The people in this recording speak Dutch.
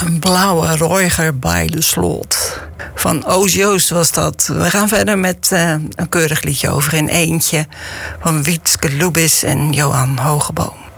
Een blauwe Ruiger bij de sloot. Van Oos Joost was dat. We gaan verder met een keurig liedje over in eentje. Van Wietske Lubis en Johan Hogeboom.